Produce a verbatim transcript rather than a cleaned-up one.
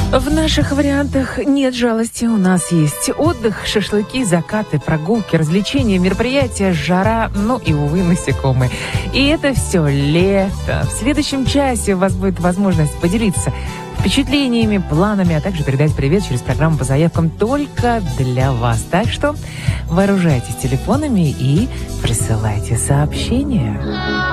В наших вариантах нет жалости. У нас есть отдых, шашлыки, закаты, прогулки, развлечения, мероприятия, жара, ну и, увы, насекомые. И это все лето. В следующем часе у вас будет возможность поделиться впечатлениями, планами, а также передать привет через программу по заявкам только для вас. Так что вооружайтесь телефонами и присылайте сообщения.